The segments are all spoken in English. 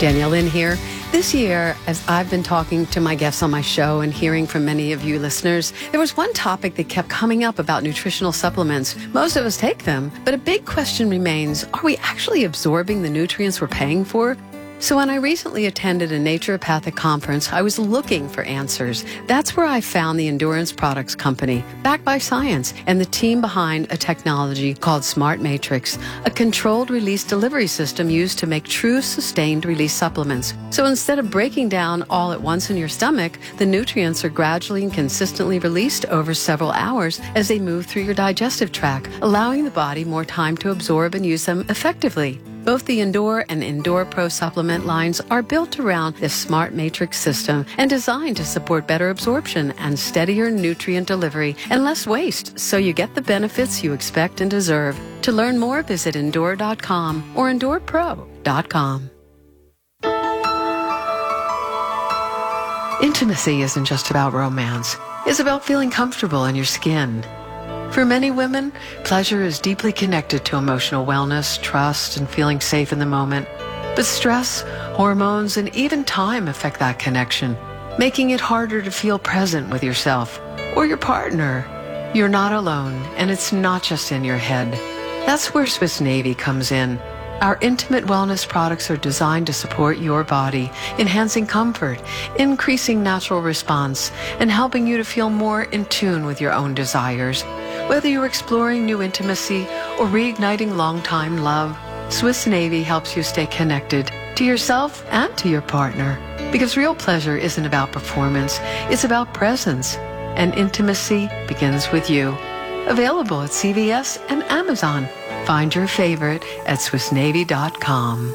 Danielle Lynn here. This year, as I've been talking to my guests on my show and hearing from many of you listeners, there was one topic that kept coming up about nutritional supplements. Most of us take them, but a big question remains, are we actually absorbing the nutrients we're paying for? So when I recently attended a naturopathic conference, I was looking for answers. That's where I found the Endurance Products Company, backed by science, and the team behind a technology called Smart Matrix, a controlled release delivery system used to make true sustained release supplements. So instead of breaking down all at once in your stomach, the nutrients are gradually and consistently released over several hours as they move through your digestive tract, allowing the body more time to absorb and use them effectively. Both the Endure and Endure Pro supplement lines are built around this Smart Matrix system and designed to support better absorption and steadier nutrient delivery and less waste, so you get the benefits you expect and deserve. To learn more, visit Endure.com or EndurePro.com. Intimacy isn't just about romance. It's about feeling comfortable in your skin. For many women, pleasure is deeply connected to emotional wellness, trust, and feeling safe in the moment. But stress, hormones, and even time affect that connection, making it harder to feel present with yourself or your partner. You're not alone, and it's not just in your head. That's where Swiss Navy comes in. Our intimate wellness products are designed to support your body, enhancing comfort, increasing natural response, and helping you to feel more in tune with your own desires. Whether you're exploring new intimacy or reigniting long-time love, Swiss Navy helps you stay connected to yourself and to your partner. Because real pleasure isn't about performance, it's about presence. And intimacy begins with you. Available at CVS and Amazon. Find your favorite at SwissNavy.com.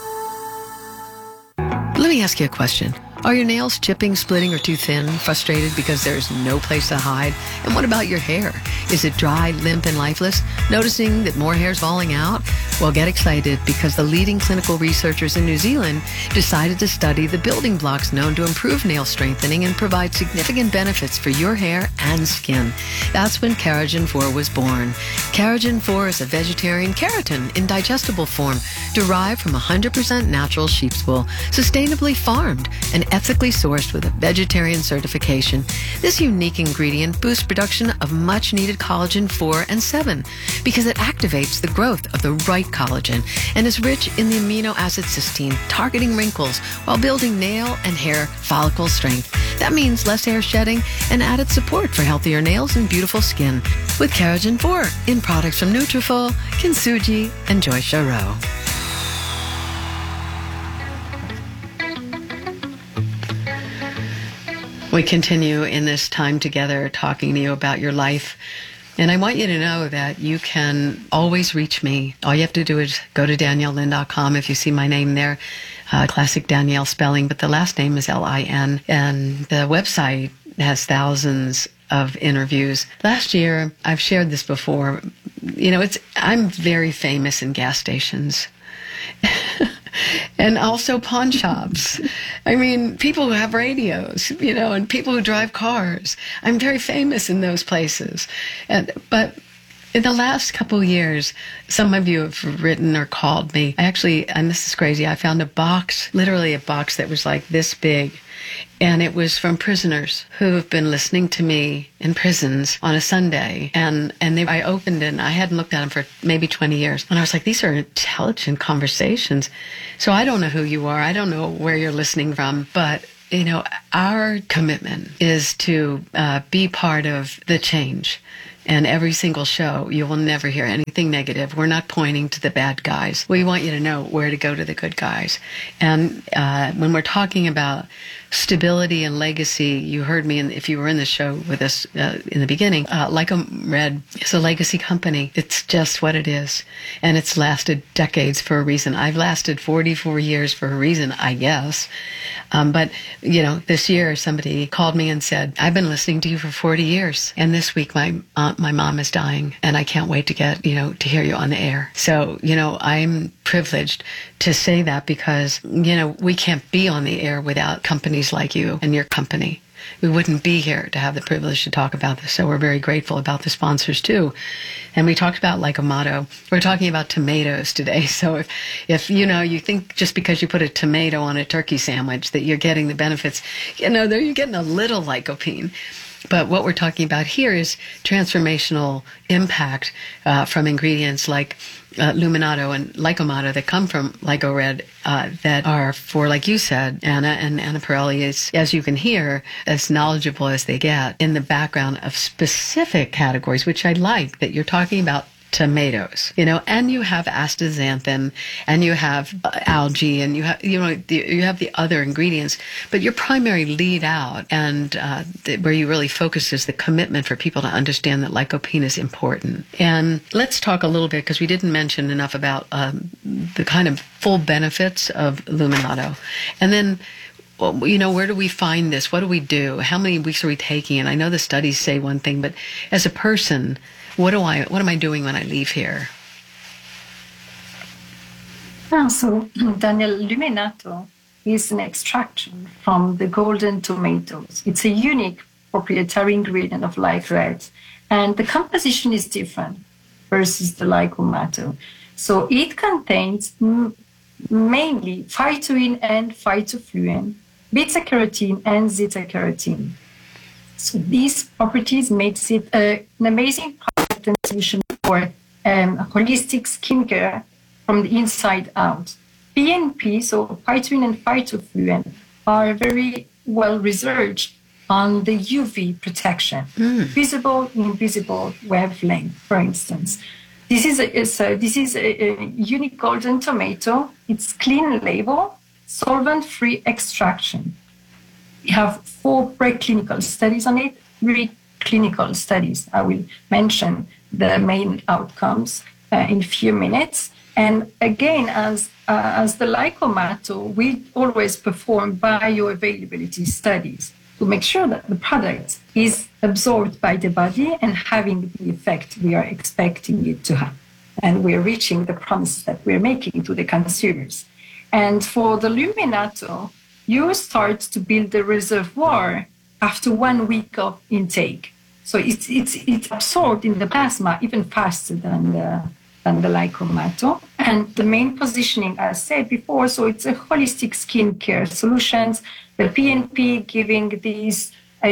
Let me ask you a question. Are your nails chipping, splitting, or too thin? Frustrated because there's no place to hide? And what about your hair? Is it dry, limp, and lifeless? Noticing that more hair's falling out? Well, get excited because the leading clinical researchers in New Zealand decided to study the building blocks known to improve nail strengthening and provide significant benefits for your hair and skin. That's when Keratin 4 was born. Keratin 4 is a vegetarian keratin in digestible form, derived from 100% natural sheep's wool, sustainably farmed, and ethically sourced with a vegetarian certification. This unique ingredient boosts production of much-needed collagen 4 and 7 because it activates the growth of the right collagen and is rich in the amino acid cysteine, targeting wrinkles while building nail and hair follicle strength. That means less hair shedding and added support for healthier nails and beautiful skin with Keratin 4 in products from Nutrafol, Kintsugi, and Joyce Rowe. We continue in this time together talking to you about your life. And I want you to know that you can always reach me. All you have to do is go to DanielleLynn.com. If you see my name there, classic Danielle spelling, but the last name is L-I-N. And the website has thousands of interviews. Last year, I've shared this before, I'm very famous in gas stations. And also pawn shops. I mean, people who have radios, and people who drive cars. I'm very famous in those places. But in the last couple of years, some of you have written or called me. And this is crazy, I found literally a box that was like this big. And it was from prisoners who have been listening to me in prisons on a Sunday. And I opened it, and I hadn't looked at them for maybe 20 years. And I was like, these are intelligent conversations. So I don't know who you are. I don't know where you're listening from. But, our commitment is to be part of the change. And every single show, you will never hear anything negative. We're not pointing to the bad guys. We want you to know where to go to the good guys. And when we're talking about stability and legacy, you heard me, if you were in the show with us in the beginning, Lycom Red is a legacy company. It's just what it is. And it's lasted decades for a reason. I've lasted 44 years for a reason, I guess. But this year somebody called me and said, I've been listening to you for 40 years. And this week my mom is dying, and I can't wait to get, to hear you on the air. So, I'm privileged to say that because, we can't be on the air without companies like you and your company. we wouldn't be here to have the privilege to talk about this. So we're very grateful about the sponsors too. And we talked about Lycomato. We're talking about tomatoes today. So if you think just because you put a tomato on a turkey sandwich that you're getting the benefits, you're getting a little lycopene. But what we're talking about here is transformational impact from ingredients like Luminato and Lycomato that come from LycoRed that are for, like you said, Anna, and Anna Pirelli is, as you can hear, as knowledgeable as they get in the background of specific categories, which I like that you're talking about tomatoes, and you have astaxanthin, and you have algae, and you have the other ingredients, but your primary lead out and where you really focus is the commitment for people to understand that lycopene is important. And let's talk a little bit, because we didn't mention enough about the kind of full benefits of Luminato. And then, where do we find this? What do we do? How many weeks are we taking? And I know the studies say one thing, but as a person, what am I doing when I leave here? So, Daniel, Luminato is an extraction from the golden tomatoes. It's a unique proprietary ingredient of LycoRed, and the composition is different versus the Lycomato. So it contains mainly phytoin and phytofluin, beta-carotene and zeta-carotene. So these properties makes it an amazing product and solution for holistic skincare from the inside out. PNP, so phytoin and phytofluin, are very well researched on the UV protection, visible, invisible wavelength, for instance. This is a unique golden tomato. It's clean label, solvent-free extraction. We have 4 preclinical studies on it, 3 clinical studies. I will mention the main outcomes in a few minutes. And again, as the Lycomato, we always perform bioavailability studies to make sure that the product is absorbed by the body and having the effect we are expecting it to have. And we're reaching the promises that we're making to the consumers. And for the Luminato, you start to build the reservoir after 1 week of intake. So it's absorbed in the plasma even faster than the Lycomato. And the main positioning, as I said before, so it's a holistic skincare solutions. The PNP giving these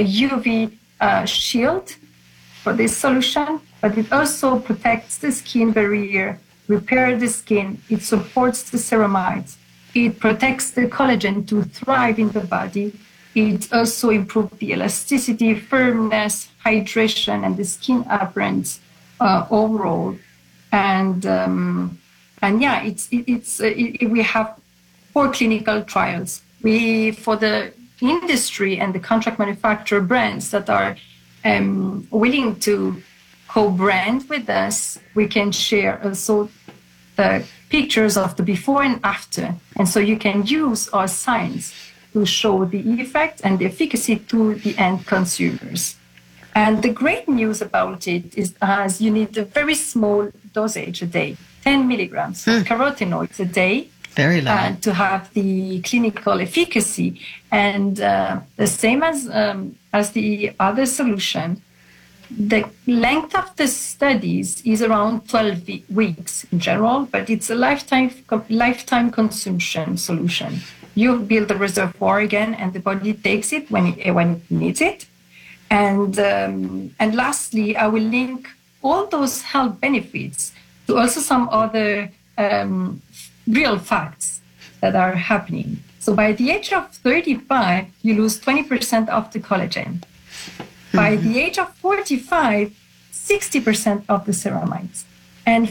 UV shield for this solution, but it also protects the skin barrier, repairs the skin, it supports the ceramides, it protects the collagen to thrive in the body. It also improves the elasticity, firmness, hydration, and the skin appearance overall. And yeah, we have 4 clinical trials. For the industry and the contract manufacturer brands that are willing to co-brand with us, we can share also the pictures of the before and after. And so you can use our science to show the effect and the efficacy to the end consumers. And the great news about it is as you need a very small dosage a day, 10 milligrams of carotenoids a day. Very low. To have the clinical efficacy. And the same as the other solution, the length of the studies is around 12 weeks in general, but it's a lifetime consumption solution. You build the reservoir again, and the body takes it when it needs it. And lastly, I will link all those health benefits to also some other real facts that are happening. So by the age of 35, you lose 20% of the collagen. By the age of 45, 60% of the ceramides. And